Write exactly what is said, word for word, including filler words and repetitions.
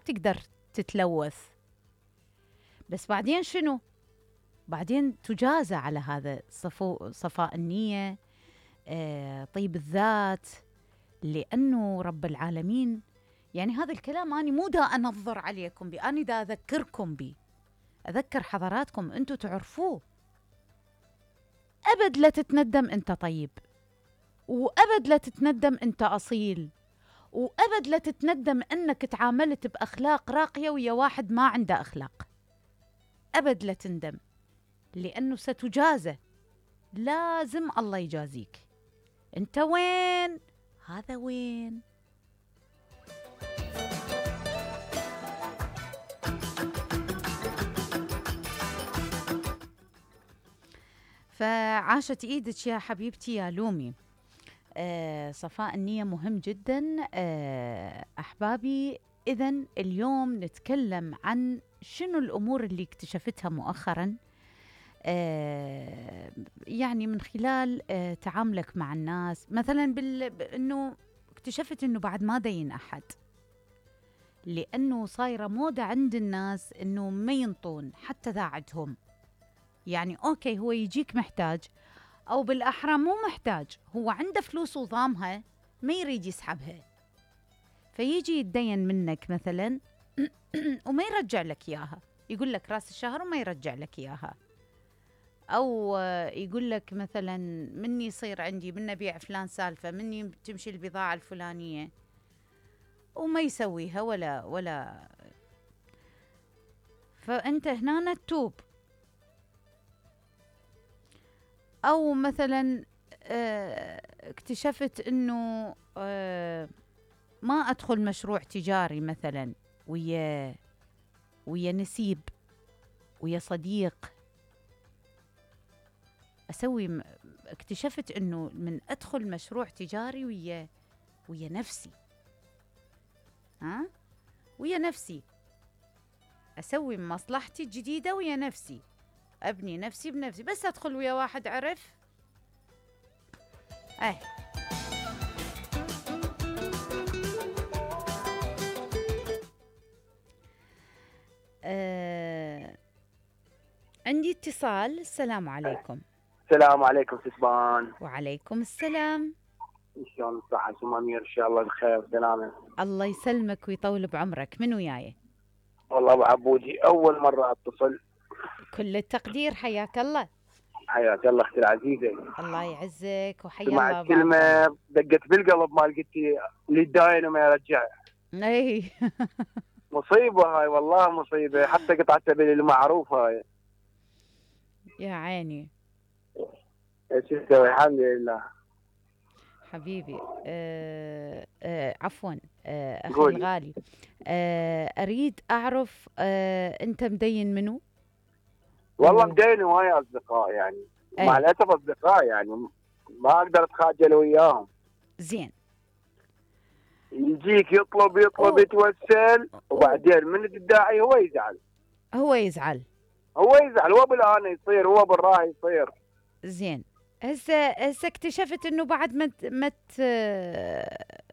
تقدر تتلوث. بس بعدين شنو؟ بعدين تجازى على هذا صفو صفاء النية، آه، طيب الذات، لأنه رب العالمين. يعني هذا الكلام أنا مو دا أنظر عليكم بي، أنا دا أذكركم بي، أذكر حضراتكم أنتوا تعرفوه. أبد لا تتندم أنت طيب، وأبد لا تتندم أنت أصيل، وأبد لا تتندم أنك تعاملت بأخلاق راقية ويا واحد ما عنده أخلاق. أبد لا تندم، لأنه ستجازى، لازم الله يجازيك. أنت وين؟ هذا وين؟ فعاشت إيدك يا حبيبتي يا لومي. آه صفاء النية مهم جدا. آه أحبابي، إذن اليوم نتكلم عن شنو الأمور اللي اكتشفتها مؤخرا، آه يعني من خلال آه تعاملك مع الناس. مثلا بال... أنه اكتشفت أنه بعد ما دين أحد، لأنه صايرة موضة عند الناس أنه ما ينطون حتى ذا عندهم. يعني أوكي، هو يجيك محتاج، أو بالأحرى مو محتاج، هو عنده فلوس وضامها ما يريد يسحبها، فيجي يتدين منك مثلا وما يرجع لك إياها، يقول لك راس الشهر وما يرجع لك إياها. أو يقول لك مثلا مني يصير عندي، من أبيع فلان سالفة، مني تمشي البضاعة الفلانية، وما يسويها ولا ولا فأنت هنا تتوب. أو مثلا اه اكتشفت أنه اه ما أدخل مشروع تجاري مثلا ويا ويا نسيب ويا صديق أسوي. اكتشفت أنه من أدخل مشروع تجاري ويا ويا نفسي، ها ويا نفسي أسوي مصلحتي الجديدة ويا نفسي، أبني نفسي بنفسي. بس أدخل ويا واحد عرف أي آه عندي اتصال. السلام عليكم. السلام عليكم سسبان. وعليكم السلام. شلون الصحة سمامير؟ إن شاء الله بخير وسلامة. الله يسلمك ويطول بعمرك. من وياي؟ والله أبو عبودي، أول مرة أتصل. كل التقدير، حياك الله. حياك الله أختي العزيزة. الله يعزك وحيا الله. سمعت كلمة دقت بالقلب مال قلتي اللي يداين وما يرجع. اي مصيبة هاي، والله مصيبة. حتى قطعة سبيل المعروف هاي. يا عيني. ايش تسوي؟ الحمد لله حبيبي. آه آه عفوا آه أخي قولي. الغالي، آه أريد أعرف آه أنت مدين منو؟ والله و... مدين هواي أصدقاء يعني، أي. مع الأسف أصدقاء يعني ما أقدر أتخاجل وياهم. زين. يجيك يطلب يطلب أوه. يتوسل، وبعدين من تدعي هو يزعل. هو يزعل هو يزعل هو بالآن يصير، هو بالراي يصير. زين. هسه هسه اكتشفت انه بعد ما ما